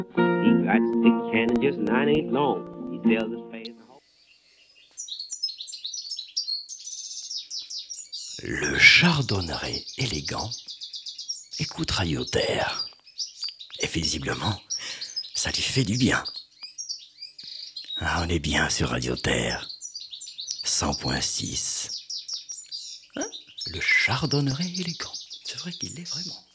He got stick cannon just 9 8 long. He sells his face. Le chardonneret élégant écoute Radio Terre. Et visiblement, ça lui fait du bien. Ah, on est bien sur Radio Terre. 100.6. Hein? Le chardonneret élégant. C'est vrai qu'il l'est vraiment.